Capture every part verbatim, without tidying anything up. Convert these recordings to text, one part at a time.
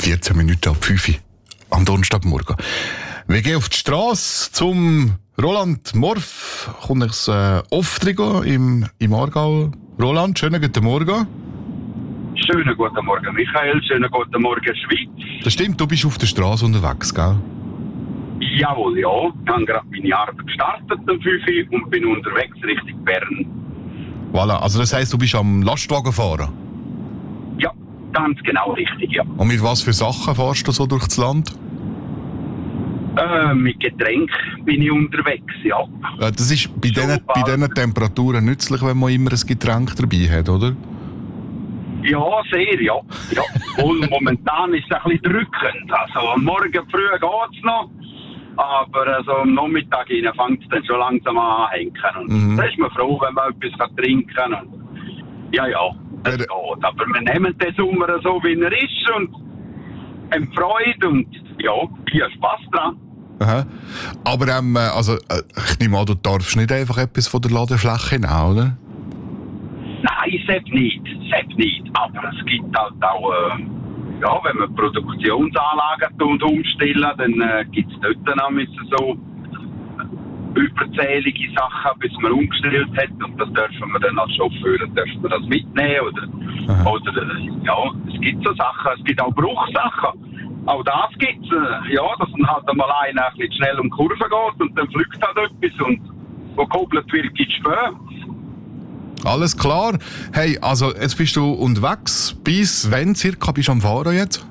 vierzehn Minuten ab fünf Uhr am Donnerstagmorgen. Wir gehen auf die Straße zum Roland Morf. Kommt ich äh, oft drin im, im Aargau. Roland, schönen guten Morgen. Schönen guten Morgen, Michael. Schönen guten Morgen, Schweiz. Das stimmt, du bist auf der Straße unterwegs, gell? Jawohl, ja. Ich habe gerade meine Arbeit gestartet um fünf Uhr und bin unterwegs Richtung Bern. Voilà, also das heisst, du bist am Lastwagen fahren? Ja, ganz genau richtig, ja. Und mit was für Sachen fährst du so durch das Land? Äh, mit Getränk bin ich unterwegs, ja. Äh, das ist bei diesen, bei diesen Temperaturen nützlich, wenn man immer ein Getränk dabei hat, oder? Ja, sehr, ja. ja. Und momentan ist es ein bisschen drückend. Also am Morgen früh geht es noch, aber also am Nachmittag fängt es dann schon langsam an anhängen. Und Mhm. da ist man froh, wenn man etwas trinken kann. Und ja, ja, es geht. Aber wir nehmen den Sommer so, wie er ist und haben Freude und ja, ich habe Spass dran. Aha. Aber ähm, also, äh, ich nehme an, du darfst nicht einfach etwas von der Ladefläche nehmen, oder? Nein, selbst nicht, selbst nicht. Aber es gibt halt auch, äh, ja, wenn man Produktionsanlagen und umstellen, dann äh, gibt es dort dann auch so überzählige Sachen, bis man umgestellt hat. Und das dürfen wir dann als Chauffeur dürfen wir das mitnehmen. Oder, oder ja, es gibt so Sachen, es gibt auch Bruchsachen. Auch das gibt es, äh, ja, dass dann halt einmal einer ein bisschen schnell um die Kurve geht und dann fliegt halt etwas und wo gekoppelt wird, gibt es Spö. Alles klar. Hey, also jetzt bist du unterwegs. Bis wann circa bist du am Fahren jetzt?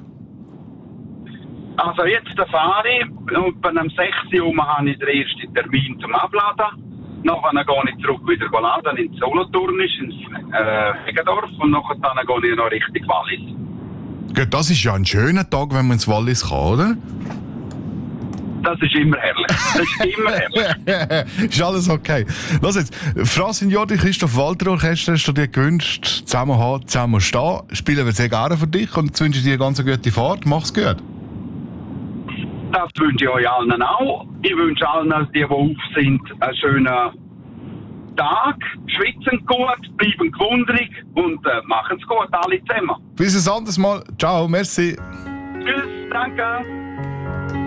Also jetzt fahre ich und bei einem sechs Uhr habe ich den ersten Termin zum Abladen. Nachher gehe ich zurück wieder laden in Solothurnisch, ins äh, Hegedorf und nachher gehe ich noch Richtung Wallis. Gut, das ist ja ein schöner Tag, wenn man ins Wallis kann, oder? Das ist immer herrlich. Das ist immer herrlich. Ist alles okay. Lass jetzt, Fra Signor, die Christoph Walter Orchester hast du dir gewünscht, zusammen haben, zusammen stehen. Spielen wir sehr gerne für dich und jetzt wünsche ich dir eine ganz gute Fahrt. Mach's gut. Das wünsche ich euch allen auch. Ich wünsche allen, die, die auf sind, einen schönen Tag. Schwitzen gut, bleiben gewundrig und äh, machen es gut, alle zusammen. Bis ein anderes Mal. Ciao, merci. Tschüss, danke.